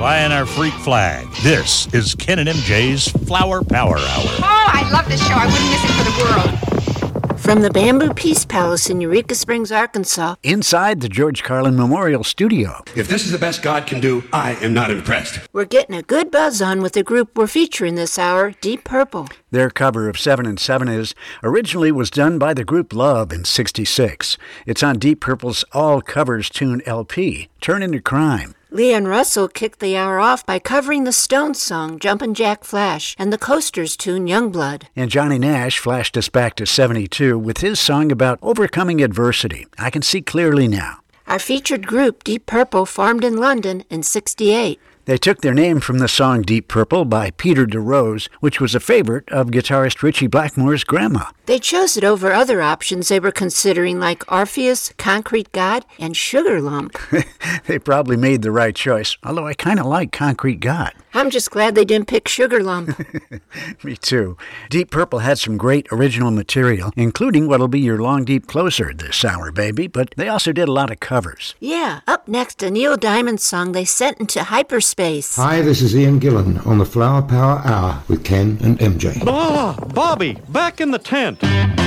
flying our freak flag. This is Ken and MJ's Flower Power Hour. Oh, I love this show. I wouldn't miss it for the world. From the Bamboo Peace Palace in Eureka Springs, Arkansas. Inside the George Carlin Memorial Studio. If this is the best God can do, I am not impressed. We're getting a good buzz on with the group we're featuring this hour, Deep Purple. Their cover of 7 and 7 originally was done by the group Love in '66. It's on Deep Purple's All Covers Tune LP, Turn Into Crime. Leon Russell kicked the hour off by covering the Stones song Jumpin' Jack Flash and the Coasters tune Youngblood. And Johnny Nash flashed us back to '72 with his song about overcoming adversity, I Can See Clearly Now. Our featured group, Deep Purple, formed in London in '68. They took their name from the song Deep Purple by Peter DeRose, which was a favorite of guitarist Ritchie Blackmore's grandma. They chose it over other options they were considering like Orpheus, Concrete God, and Sugar Lump. They probably made the right choice, although I kind of like Concrete God. I'm just glad they didn't pick Sugar Lump. Me too. Deep Purple had some great original material, including what'll be your long deep closer this hour, baby, but they also did a lot of covers. Yeah, up next, a Neil Diamond song they sent into hyperspace. Hi, this is Ian Gillan on the Flower Power Hour with Ken and MJ. Bobby, back in the tent.